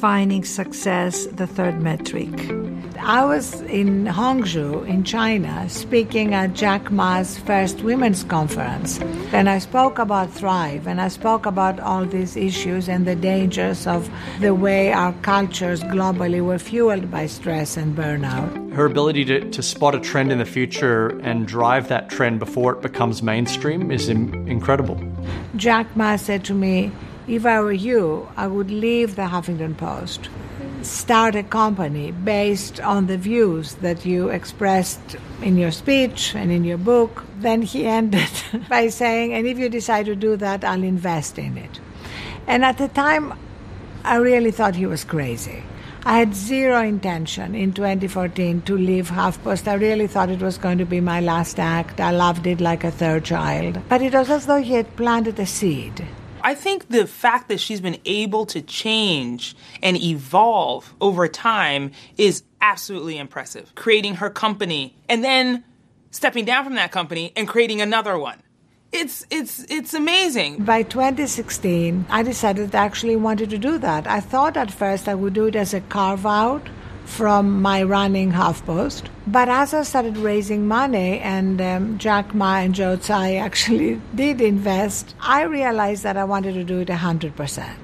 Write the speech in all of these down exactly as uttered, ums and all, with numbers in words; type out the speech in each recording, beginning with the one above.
defining success, the third metric? I was in Hangzhou in China speaking at Jack Ma's first women's conference, and I spoke about Thrive, and I spoke about all these issues and the dangers of the way our cultures globally were fueled by stress and burnout. Her ability to, to spot a trend in the future and drive that trend before it becomes mainstream is im- incredible. Jack Ma said to me, if I were you, I would leave the Huffington Post, start a company based on the views that you expressed in your speech and in your book. Then he ended by saying, and if you decide to do that, I'll invest in it. And at the time, I really thought he was crazy. I had zero intention in twenty fourteen to leave HuffPost. I really thought it was going to be my last act. I loved it like a third child. But it was as though he had planted a seed. I think the fact that she's been able to change and evolve over time is absolutely impressive. Creating her company and then stepping down from that company and creating another one. It's it's it's amazing. By twenty sixteen, I decided I actually wanted to do that. I thought at first I would do it as a carve-out from my running HuffPost. But as I started raising money and um, Jack Ma and Joe Tsai actually did invest, I realized that I wanted to do it one hundred percent.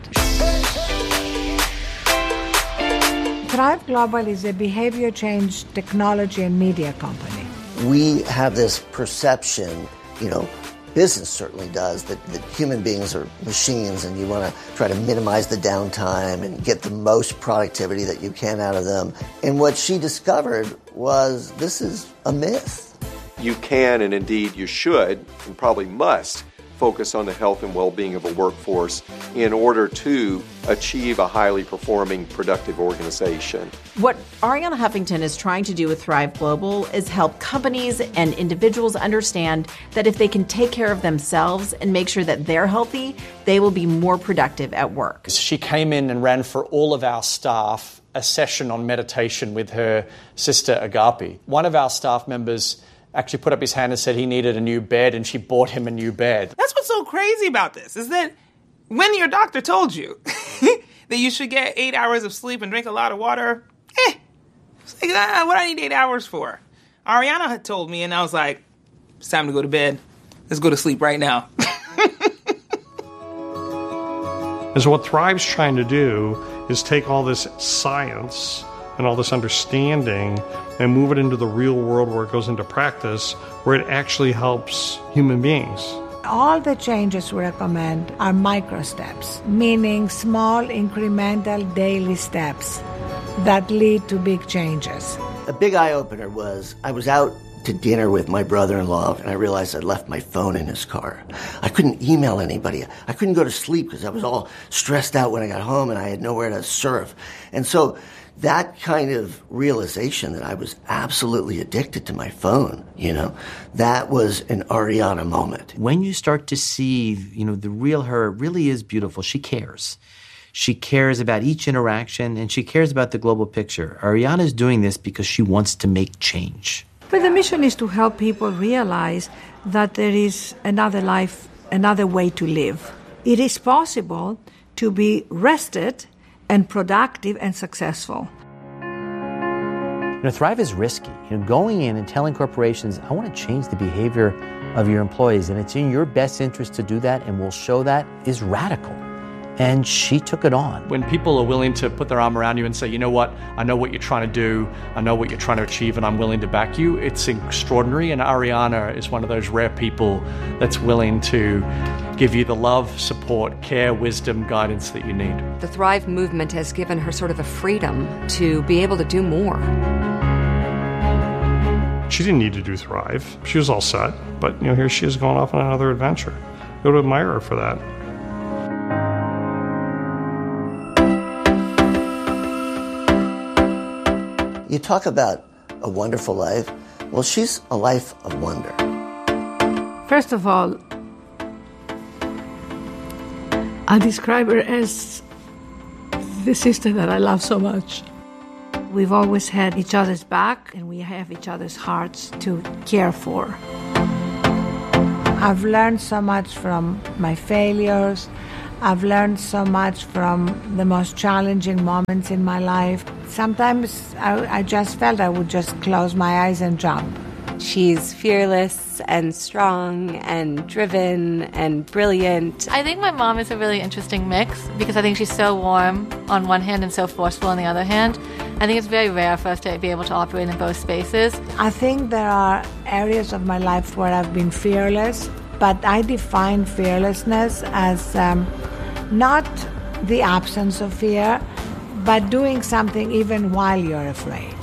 Thrive Global is a behavior change technology and media company. We have this perception, you know, business certainly does, that, that human beings are machines and you want to try to minimize the downtime and get the most productivity that you can out of them. And what she discovered was this is a myth. You can, and indeed you should, and probably must, focus on the health and well-being of a workforce in order to achieve a highly performing, productive organization. What Arianna Huffington is trying to do with Thrive Global is help companies and individuals understand that if they can take care of themselves and make sure that they're healthy, they will be more productive at work. She came in and ran for all of our staff a session on meditation with her sister Agapi. One of our staff members actually put up his hand and said he needed a new bed, and she bought him a new bed. That's what's so crazy about this, is that when your doctor told you that you should get eight hours of sleep and drink a lot of water, eh, it's like, ah, what do I need eight hours for? Arianna had told me, and I was like, it's time to go to bed. Let's go to sleep right now. And so what Thrive's trying to do is take all this science and all this understanding and move it into the real world where it goes into practice, where it actually helps human beings. All the changes we recommend are micro steps, meaning small incremental daily steps that lead to big changes. A big eye-opener was I was out to dinner with my brother-in-law, and I realized I'd left my phone in his car. I couldn't email anybody. I couldn't go to sleep because I was all stressed out when I got home and I had nowhere to surf. And so that kind of realization that I was absolutely addicted to my phone, you know, that was an Arianna moment. When you start to see, you know, the real her really is beautiful. She cares. She cares about each interaction, and she cares about the global picture. Arianna is doing this because she wants to make change. But the mission is to help people realize that there is another life, another way to live. It is possible to be rested and productive and successful. You know, Thrive is risky. You know, going in and telling corporations, I want to change the behavior of your employees, and it's in your best interest to do that, and we'll show that, is radical. And she took it on. When people are willing to put their arm around you and say, you know what, I know what you're trying to do, I know what you're trying to achieve, and I'm willing to back you, it's extraordinary. And Arianna is one of those rare people that's willing to give you the love, support, care, wisdom, guidance that you need. The Thrive movement has given her sort of a freedom to be able to do more. She didn't need to do Thrive. She was all set. But, you know, here she is going off on another adventure. Go to admire her for that. You talk about a wonderful life. Well, she's a life of wonder. First of all, I describe her as the sister that I love so much. We've always had each other's back, and we have each other's hearts to care for. I've learned so much from my failures. I've learned so much from the most challenging moments in my life. Sometimes I, I just felt I would just close my eyes and jump. She's fearless and strong and driven and brilliant. I think my mom is a really interesting mix because I think she's so warm on one hand and so forceful on the other hand. I think it's very rare for us to be able to operate in both spaces. I think there are areas of my life where I've been fearless, but I define fearlessness as um, not the absence of fear, but doing something even while you're afraid.